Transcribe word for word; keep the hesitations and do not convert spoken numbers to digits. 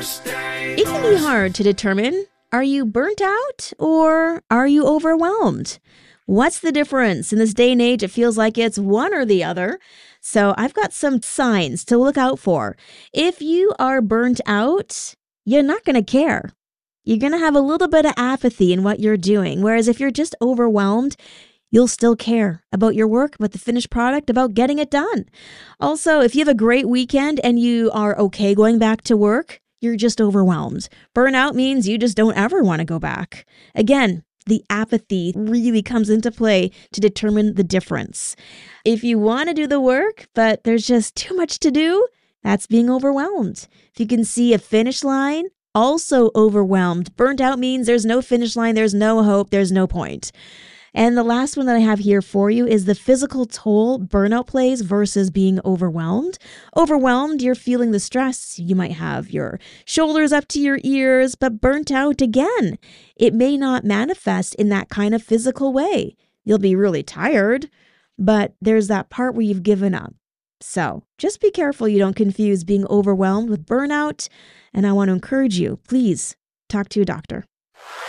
It can be hard to determine, are you burnt out or are you overwhelmed? What's the difference? In this day and age, it feels like it's one or the other. So I've got some signs to look out for. If you are burnt out, you're not going to care. You're going to have a little bit of apathy in what you're doing. Whereas if you're just overwhelmed, you'll still care about your work, about the finished product, about getting it done. Also, if you have a great weekend and you are okay going back to work, you're just overwhelmed. Burnout means you just don't ever want to go back. Again, the apathy really comes into play to determine the difference. If you want to do the work, but there's just too much to do, that's being overwhelmed. If you can see a finish line, also overwhelmed. Burnt out means there's no finish line, there's no hope, there's no point. And the last one that I have here for you is the physical toll burnout plays versus being overwhelmed. Overwhelmed, you're feeling the stress. You might have your shoulders up to your ears, but burnt out again. It may not manifest in that kind of physical way. You'll be really tired, but there's that part where you've given up. So just be careful you don't confuse being overwhelmed with burnout. And I want to encourage you, please talk to your doctor.